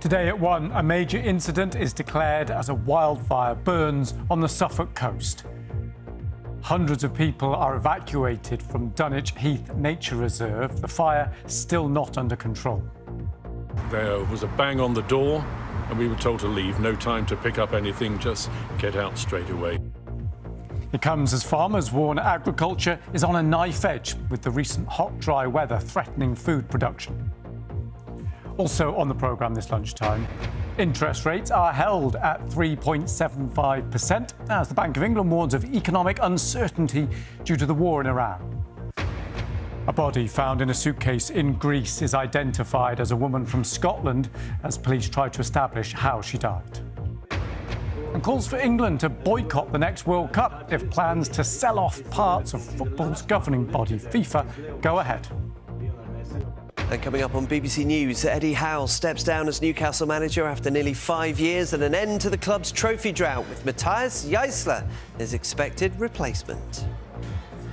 Today at 1, a major incident is declared as a wildfire burns on the Suffolk coast. Hundreds of people are evacuated from Dunwich Heath Nature Reserve. The fire still not under control. There was a bang on the door and we were told to leave. No time to pick up anything, just get out straight away. It comes as farmers warn agriculture is on a knife edge with the recent hot, dry weather threatening food production. Also on the programme this lunchtime, interest rates are held at 3.75% as the Bank of England warns of economic uncertainty due to the war in Iran. A body found in a suitcase in Greece is identified as a woman from Scotland as police try to establish how she died. And calls for England to boycott the next World Cup if plans to sell off parts of football's governing body, FIFA, go ahead. And coming up on BBC News, Eddie Howe steps down as Newcastle manager after nearly 5 years and an end to the club's trophy drought, with Matthias Jaissler his expected replacement.